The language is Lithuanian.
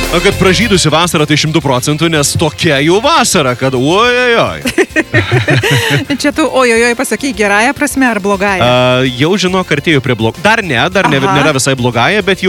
O kad pražydusi vasara, tai 100%, nes tokia jau vasara, kad ojojoj. Čia tu ojojoj pasakai gerąją prasme ar blogąją? Jau žinok, artėjau prie blogąją. Dar nėra visai blogąją, bet